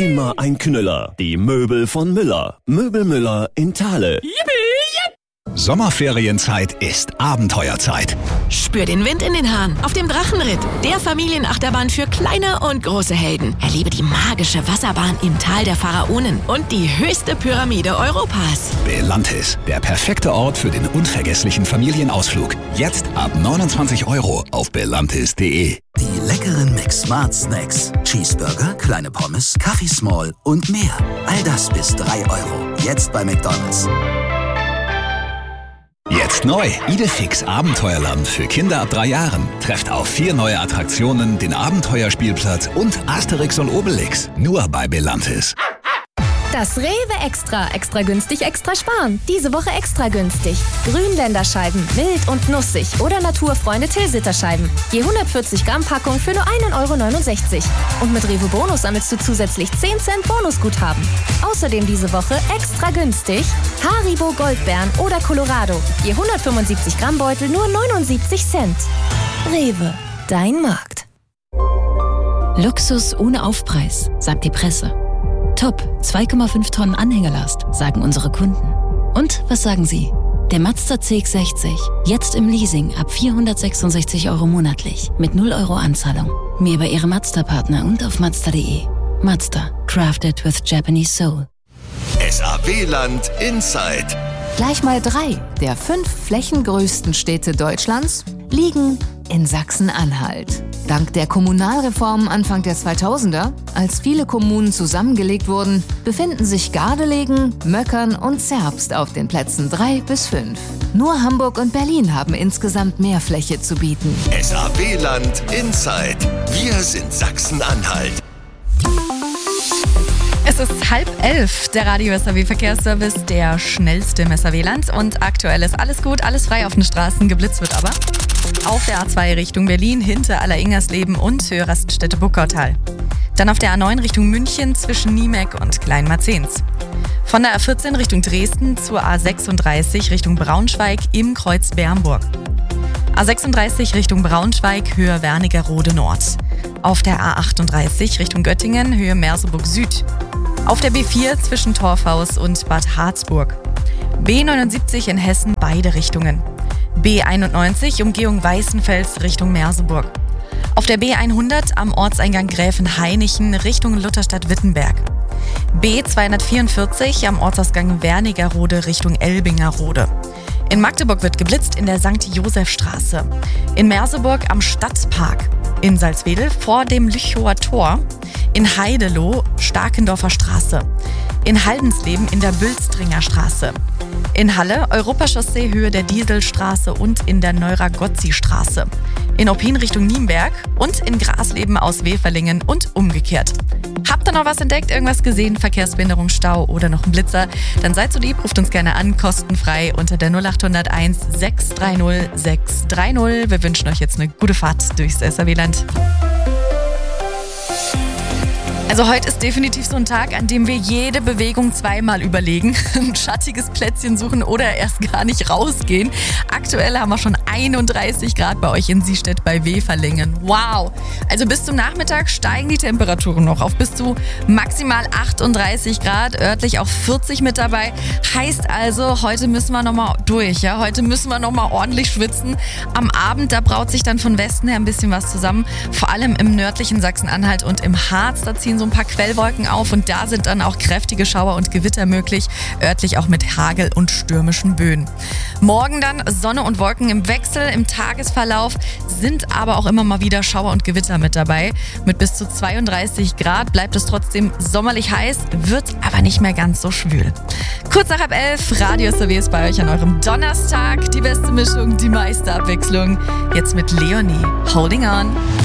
immer ein Knüller. Die Möbel von Müller. Möbel Müller in Thale. Sommerferienzeit ist Abenteuerzeit. Spür den Wind in den Haaren auf dem Drachenritt. Der Familienachterbahn für kleine und große Helden. Erlebe die magische Wasserbahn im Tal der Pharaonen und die höchste Pyramide Europas. Belantis, der perfekte Ort für den unvergesslichen Familienausflug. Jetzt ab 29 € auf belantis.de. Die leckeren Mix-Smart Snacks. Cheeseburger, kleine Pommes, Kaffee Small und mehr. All das bis 3 €. Jetzt bei McDonald's. Jetzt neu, Idefix Abenteuerland für Kinder ab 3 Jahren. Trefft auf 4 neue Attraktionen, den Abenteuerspielplatz und Asterix und Obelix. Nur bei Belantis. Das Rewe Extra. Extra günstig, extra sparen. Diese Woche extra günstig. Grünländerscheiben, mild und nussig oder Naturfreunde Tilsiterscheiben. Je 140 Gramm Packung für nur 1,69 €. Und mit Rewe Bonus sammelst du zusätzlich 10 Cent Bonusguthaben. Außerdem diese Woche extra günstig Haribo Goldbeeren oder Colorado. Je 175 Gramm Beutel nur 79 Cent. Rewe, dein Markt. Luxus ohne Aufpreis, sagt die Presse. Top, 2,5 Tonnen Anhängerlast, sagen unsere Kunden. Und was sagen Sie? Der Mazda CX-60, jetzt im Leasing ab 466 € monatlich, mit 0 € Anzahlung. Mehr bei Ihrem Mazda-Partner und auf Mazda.de. Mazda, crafted with Japanese soul. SAW-Land Inside. Gleich mal 3 der 5 flächengrößten Städte Deutschlands liegen in Sachsen-Anhalt. Dank der Kommunalreform Anfang der 2000er, als viele Kommunen zusammengelegt wurden, befinden sich Gardelegen, Möckern und Zerbst auf den Plätzen 3 bis 5. Nur Hamburg und Berlin haben insgesamt mehr Fläche zu bieten. SAW-Land Inside. Wir sind Sachsen-Anhalt. Es ist 10:30, der Radio SAW Verkehrsservice, der schnellste im SAW-Land. Und aktuell ist alles gut, alles frei auf den Straßen, geblitzt wird aber auf der A2 Richtung Berlin hinter Aller-Ingersleben und Raststätte-Buckautal. Dann auf der A9 Richtung München zwischen Niemeck und Kleinmarzens. Von der A14 Richtung Dresden zur A36 Richtung Braunschweig im Kreuz Bernburg. A36 Richtung Braunschweig, Höhe Wernigerode Nord. Auf der A38 Richtung Göttingen, Höhe Merseburg Süd. Auf der B4 zwischen Torfhaus und Bad Harzburg. B79 in Hessen beide Richtungen. B91 Umgehung Weißenfels Richtung Merseburg. Auf der B100 am Ortseingang Gräfenhainichen Richtung Lutherstadt-Wittenberg. B244 am Ortsausgang Wernigerode Richtung Elbingerode. In Magdeburg wird geblitzt in der St. Josef-Straße. In Merseburg am Stadtpark. In Salzwedel vor dem Lüchower Tor. In Heideloh Starkendorfer Straße. In Haldensleben in der Bülstringer Straße. In Halle Europachaussee Höhe der Dieselstraße und in der Neuragozzi-Straße. In Oppin Richtung Nienberg und in Grasleben aus Weferlingen und umgekehrt. Habt ihr noch was entdeckt, irgendwas gesehen, Verkehrsbehinderung, Stau oder noch ein Blitzer? Dann seid so lieb, ruft uns gerne an, kostenfrei unter der 0801 630 630. Wir wünschen euch jetzt eine gute Fahrt durchs SAW-Land. Also heute ist definitiv so ein Tag, an dem wir jede Bewegung zweimal überlegen, ein schattiges Plätzchen suchen oder erst gar nicht rausgehen. Aktuell haben wir schon 31 Grad bei euch in Siestädt bei Weferlingen. Wow! Also bis zum Nachmittag steigen die Temperaturen noch auf bis zu maximal 38 Grad, örtlich auch 40 mit dabei. Heißt also, heute müssen wir nochmal durch, ja? Heute müssen wir nochmal ordentlich schwitzen. Am Abend, da braut sich dann von Westen her ein bisschen was zusammen. Vor allem im nördlichen Sachsen-Anhalt und im Harz, da ziehen so ein paar Quellwolken auf und da sind dann auch kräftige Schauer und Gewitter möglich, örtlich auch mit Hagel und stürmischen Böen. Morgen dann Sonne und Wolken im Wechsel, im Tagesverlauf sind aber auch immer mal wieder Schauer und Gewitter mit dabei. Mit bis zu 32 Grad bleibt es trotzdem sommerlich heiß, wird aber nicht mehr ganz so schwül. Kurz nach 11, Radio SAW ist bei euch an eurem Donnerstag. Die beste Mischung, die meiste Abwechslung. Jetzt mit Leonie, Holding On.